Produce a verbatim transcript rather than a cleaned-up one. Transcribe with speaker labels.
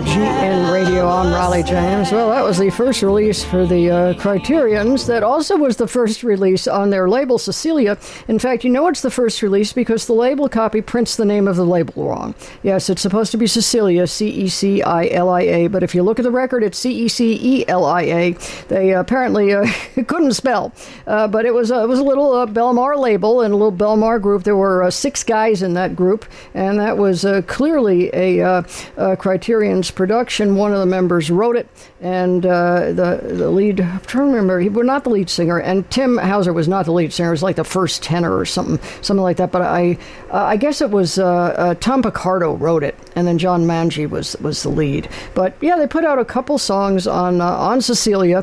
Speaker 1: G N Radio. I'm Raleigh James. Well, that was the first release for the uh, Criterions. That also was the first release on their label, Cecilia. In fact, you know it's the first release because the label copy prints the name of the label wrong. Yes, it's supposed to be Cecilia, C E C I L I A, but if you look at the record, it's C E C E L I A. They uh, apparently uh, couldn't spell, uh, but it was, uh, it was a little uh, Belmar label and a little Belmar group. There were uh, six guys in that group, and that was uh, clearly a, uh, a Criterion's production. One of the members wrote it, and uh, the the lead, I'm trying to remember, he was not the lead singer, and Tim Hauser was not the lead singer. It was like the first tenor or something, something like that. But I uh, I guess it was uh, uh, Tom Picardo wrote it, and then John Manji was was the lead. But yeah, they put out a couple songs on uh, on Cecilia,